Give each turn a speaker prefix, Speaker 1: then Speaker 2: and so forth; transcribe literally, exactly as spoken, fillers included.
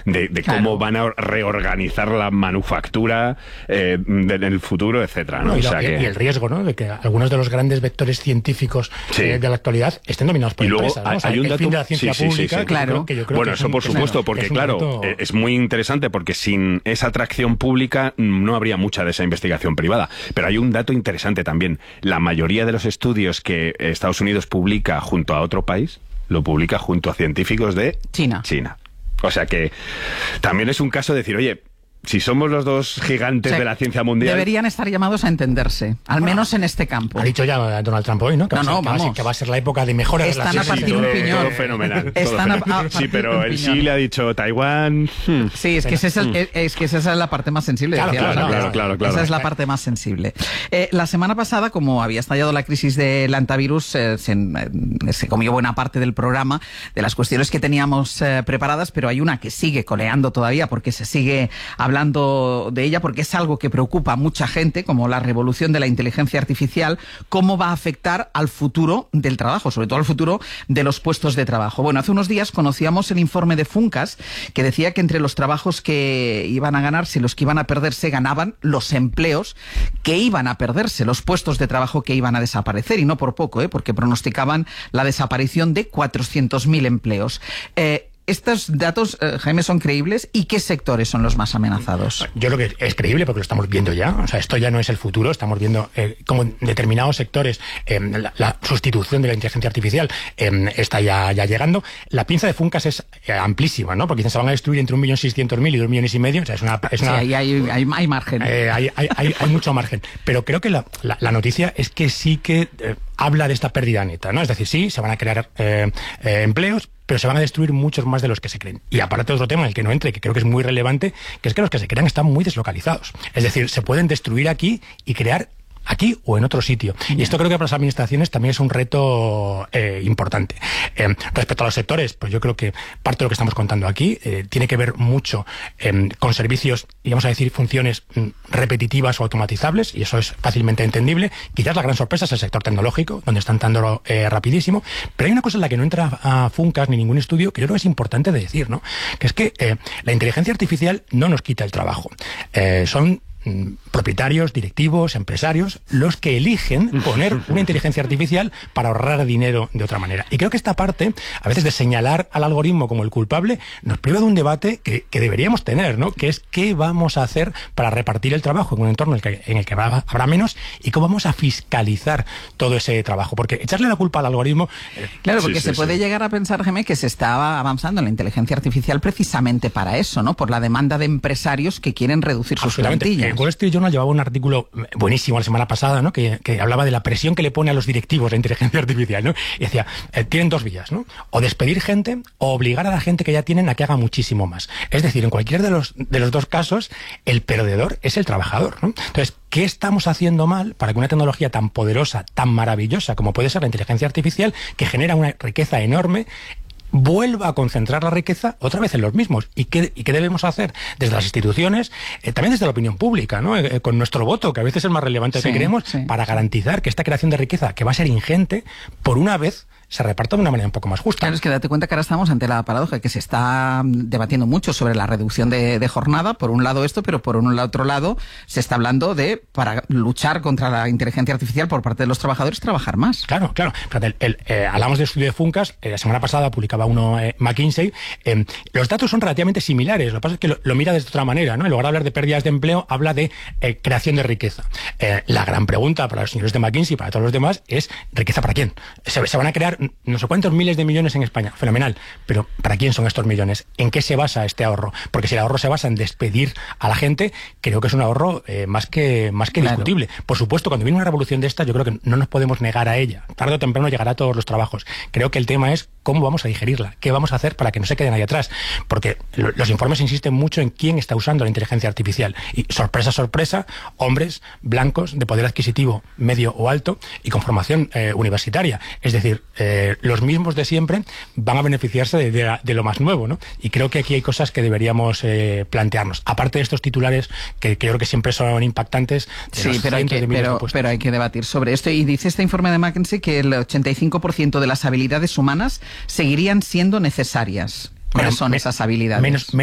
Speaker 1: de, de
Speaker 2: claro.
Speaker 1: cómo van a reorganizar la manufactura eh, en el futuro, etcétera, ¿no?
Speaker 3: No, y,
Speaker 1: o sea
Speaker 3: lo,
Speaker 1: que...
Speaker 3: y el riesgo, ¿no?, de que algunos de los grandes vectores científicos sí. eh, de la actualidad estén dominados por
Speaker 1: y luego
Speaker 3: empresas, ¿no?
Speaker 1: hay,
Speaker 3: O sea,
Speaker 1: hay un
Speaker 3: el
Speaker 1: dato...
Speaker 3: fin de la ciencia
Speaker 1: sí, sí,
Speaker 3: pública,
Speaker 1: sí, sí.
Speaker 3: Que
Speaker 2: claro.
Speaker 3: yo creo, que yo creo
Speaker 1: bueno,
Speaker 3: que
Speaker 1: eso
Speaker 3: un,
Speaker 1: por supuesto,
Speaker 3: es
Speaker 1: porque
Speaker 3: es
Speaker 1: claro,
Speaker 3: reto...
Speaker 1: es muy interesante porque sin esa atracción pública no habría mucha de esa investigación privada. Pero hay un dato interesante también. La mayoría de los estudios que Estados Unidos publica junto a otro país, lo publica junto a científicos de
Speaker 2: China.
Speaker 1: China. O sea que también es un caso de decir, oye, si somos los dos gigantes
Speaker 2: o sea,
Speaker 1: de la ciencia mundial...
Speaker 2: Deberían estar llamados a entenderse, al menos en este campo.
Speaker 3: Ha dicho ya Donald Trump hoy, ¿no? Que,
Speaker 2: no,
Speaker 3: va,
Speaker 2: no,
Speaker 3: ser, que, va, a ser, que va a ser la época de mejores
Speaker 2: Están
Speaker 3: relaciones.
Speaker 2: a partir
Speaker 1: sí,
Speaker 2: un
Speaker 1: todo,
Speaker 2: piñón.
Speaker 1: todo fenomenal.
Speaker 2: Están
Speaker 1: todo
Speaker 2: a,
Speaker 1: fenomenal.
Speaker 2: a
Speaker 1: Sí, pero él sí le ha dicho Taiwán... Hmm.
Speaker 2: Sí, es que, ese es, el, es que esa es la parte más sensible.
Speaker 3: Claro,
Speaker 2: decía,
Speaker 3: claro,
Speaker 1: claro, claro, claro.
Speaker 2: Esa es la parte más sensible. Eh, la semana pasada, como había estallado la crisis del antivirus, eh, se, eh, se comió buena parte del programa, de las cuestiones que teníamos eh, preparadas, pero hay una que sigue coleando todavía porque se sigue hablando de ella, porque es algo que preocupa a mucha gente, como la revolución de la inteligencia artificial, cómo va a afectar al futuro del trabajo, sobre todo al futuro de los puestos de trabajo. Bueno, hace unos días conocíamos el informe de Funcas, que decía que entre los trabajos que iban a ganarse y los que iban a perderse, ganaban los empleos que iban a perderse, los puestos de trabajo que iban a desaparecer, y no por poco, ¿eh? Porque pronosticaban la desaparición de cuatrocientos mil empleos. Eh, ¿Estos datos, eh, Jaime, son creíbles? ¿Y qué sectores son los más amenazados?
Speaker 3: Yo creo que es creíble porque lo estamos viendo ya. O sea, esto ya no es el futuro. Estamos viendo eh, como en determinados sectores eh, la, la sustitución de la inteligencia artificial eh, está ya, ya llegando. La pinza de Funcas es eh, amplísima, ¿no? Porque dicen se van a destruir entre un millón seiscientos mil y dos millones y medio. O sea, es una... Es una
Speaker 2: sí, ahí hay, hay, hay margen.
Speaker 3: Eh, hay, hay, hay, hay mucho margen. Pero creo que la, la, la noticia es que sí que eh, habla de esta pérdida neta, ¿no? Es decir, sí, se van a crear eh, eh, empleos, pero se van a destruir muchos más de los que se creen. Y aparte otro tema en el que no entre, que creo que es muy relevante, que es que los que se crean están muy deslocalizados. Es decir, se pueden destruir aquí y crear aquí o en otro sitio. Y esto creo que para las administraciones también es un reto eh, importante. Eh, respecto a los sectores, pues yo creo que parte de lo que estamos contando aquí eh, tiene que ver mucho eh, con servicios, y vamos a decir, funciones mm, repetitivas o automatizables, y eso es fácilmente entendible. Quizás la gran sorpresa es el sector tecnológico, donde están dándolo eh, rapidísimo, pero hay una cosa en la que no entra a Funcas ni ningún estudio que yo creo que es importante de decir, ¿no? Que es que eh, la inteligencia artificial no nos quita el trabajo. Eh, son propietarios, directivos, empresarios, los que eligen poner una inteligencia artificial para ahorrar dinero de otra manera. Y creo que esta parte, a veces de señalar al algoritmo como el culpable, nos priva de un debate que, que deberíamos tener, ¿no? Que es qué vamos a hacer para repartir el trabajo en un entorno en el que, en el que habrá, habrá menos, y cómo vamos a fiscalizar todo ese trabajo. Porque echarle la culpa al algoritmo... Eh,
Speaker 2: claro, porque
Speaker 1: sí,
Speaker 2: se
Speaker 1: sí,
Speaker 2: puede
Speaker 1: sí.
Speaker 2: llegar a pensar, Jaime, que se estaba avanzando en la inteligencia artificial precisamente para eso, ¿no? Por la demanda de empresarios que quieren reducir sus plantillas.
Speaker 3: Wall Street Journal llevaba un artículo buenísimo la semana pasada, ¿no? Que, que hablaba de la presión que le pone a los directivos la inteligencia artificial, ¿no? Y decía, eh, tienen dos vías, ¿no? O despedir gente o obligar a la gente que ya tienen a que haga muchísimo más. Es decir, en cualquiera de los, de los dos casos, el perdedor es el trabajador, ¿no? Entonces, ¿qué estamos haciendo mal para que una tecnología tan poderosa, tan maravillosa como puede ser la inteligencia artificial, que genera una riqueza enorme, vuelva a concentrar la riqueza otra vez en los mismos? ¿Y qué, y qué debemos hacer desde las instituciones, eh, también desde la opinión pública, ¿no? Eh, con nuestro voto, que a veces es más relevante
Speaker 2: sí,
Speaker 3: que queremos,
Speaker 2: sí.
Speaker 3: para garantizar que esta creación de riqueza, que va a ser ingente, por una vez se reparta de una manera un poco más justa?
Speaker 2: Claro, es que date cuenta que ahora estamos ante la paradoja que se está debatiendo mucho sobre la reducción de, de jornada, por un lado esto, pero por un otro lado se está hablando de, para luchar contra la inteligencia artificial por parte de los trabajadores, trabajar más.
Speaker 3: Claro, claro. El, el, eh, hablamos del estudio de Funcas, eh, la semana pasada publicaba uno eh, McKinsey. Eh, los datos son relativamente similares, lo que pasa es que lo, lo mira de otra manera, ¿no? En lugar de hablar de pérdidas de empleo, habla de eh, creación de riqueza. Eh, la gran pregunta para los señores de McKinsey y para todos los demás es, ¿riqueza para quién? Se, se van a crear no sé cuántos miles de millones en España, fenomenal, pero ¿para quién son estos millones? ¿En qué se basa este ahorro? Porque si el ahorro se basa en despedir a la gente, creo que es un ahorro eh, más que, más que
Speaker 2: claro.
Speaker 3: discutible. Por supuesto, cuando viene una revolución de esta, yo creo que no nos podemos negar a ella. Tarde o temprano llegará a todos los trabajos. Creo que el tema es cómo vamos a digerirla, qué vamos a hacer para que no se queden ahí atrás. Porque lo, los informes insisten mucho en quién está usando la inteligencia artificial. Y sorpresa, sorpresa, hombres blancos de poder adquisitivo medio o alto y con formación eh, universitaria. Es decir, eh, los mismos de siempre van a beneficiarse de, de, de lo más nuevo, ¿no? Y creo que aquí hay cosas que deberíamos eh, plantearnos. Aparte de estos titulares que creo que siempre son impactantes.
Speaker 2: Sí, pero hay, que, pero, pero hay que debatir sobre esto. Y dice este informe de McKinsey que el ochenta y cinco por ciento de las habilidades humanas seguirían siendo necesarias. ¿Cuáles son esas habilidades?
Speaker 3: Menos,